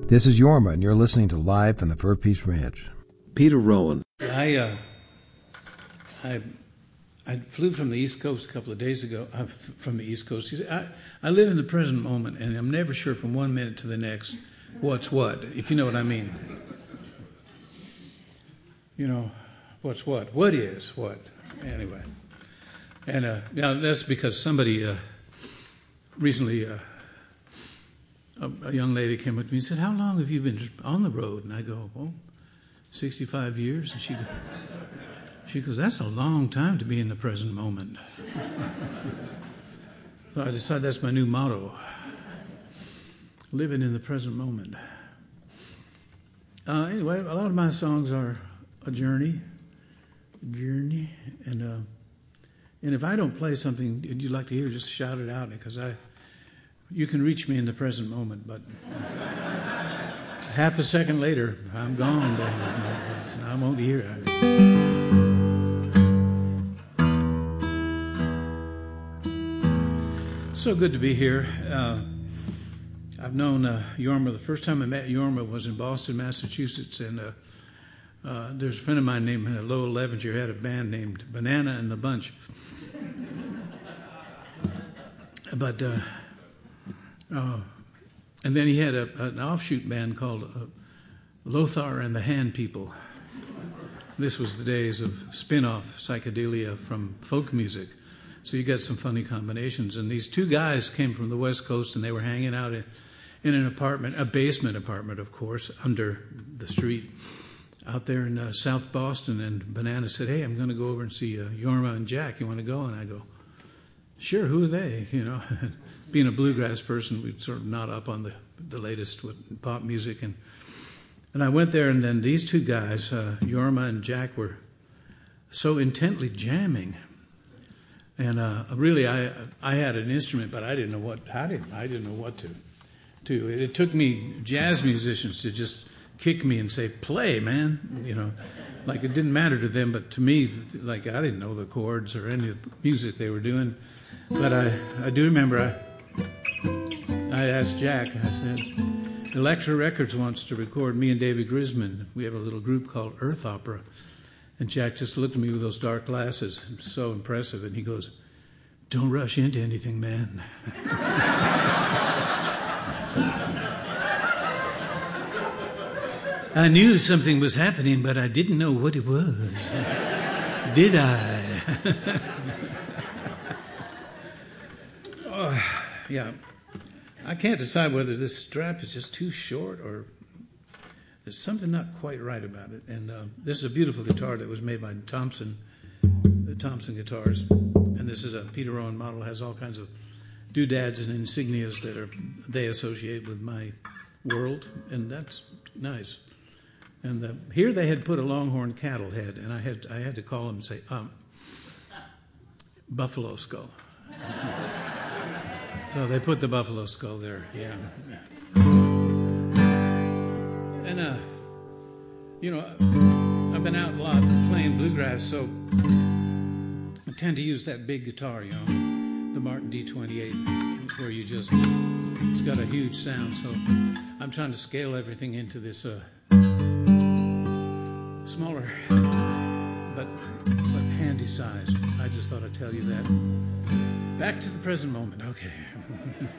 This is Yorma, and you're listening to Live from the Fur Peace Ranch. Peter Rowan. I flew from the East Coast a couple of days ago. From the East Coast. I live in the present moment, and I'm never sure from one minute to the next what's what, if you know what I mean. You know, what's what? What is what? Anyway. And now that's because somebody recently, a young lady came up to me and said, "How long have you been on the road?" And I go, "Oh, 65 years." And she goes, "That's a long time to be in the present moment." So I decided that's my new motto. Living in the present moment. Anyway, a lot of my songs are a journey, and if I don't play something you'd like to hear, just shout it out, because you can reach me in the present moment, but half a second later, I'm gone. I won't hear it. So good to be here. I've known Yorma. The first time I met Yorma was in Boston, Massachusetts, and there's a friend of mine named Lowell Levenger who had a band named Banana and the Bunch. But and then he had an offshoot band called Lothar and the Hand People. This was the days of spin-off psychedelia from folk music. So you got some funny combinations. And these two guys came from the West Coast, and they were hanging out in an apartment, a basement apartment, of course, under the street out there in South Boston. And Banana said, "Hey, I'm going to go over and see Yorma and Jack. You want to go?" And I go, "Sure, who are they?" You know, being a bluegrass person, we're sort of not up on the latest with pop music. And I went there, and then these two guys, Yorma and Jack, were so intently jamming. And really, I had an instrument, but I didn't know what to do. It took me jazz musicians to just kick me and say, "Play, man," you know, like it didn't matter to them, but to me, like I didn't know the chords or any of the music they were doing. But I do remember I asked Jack, I said, "Elektra Records wants to record me and David Grisman. We have a little group called Earth Opera." And Jack just looked at me with those dark glasses. It was so impressive. And he goes, "Don't rush into anything, man." I knew something was happening, but I didn't know what it was. Did I? Yeah. I can't decide whether this strap is just too short or there's something not quite right about it. And this is a beautiful guitar that was made by Thompson, the Thompson guitars. And this is a Peter Rowan model, has all kinds of doodads and insignias that they associate with my world, and that's nice. And here they had put a longhorn cattle head, and I had to call them and say, buffalo skull. So they put the buffalo skull there, yeah. And, you know, I've been out a lot playing bluegrass, so I tend to use that big guitar, you know, the Martin D28, where it's got a huge sound. So I'm trying to scale everything into this smaller but handy size. I just thought I'd tell you that. Back to the present moment, okay.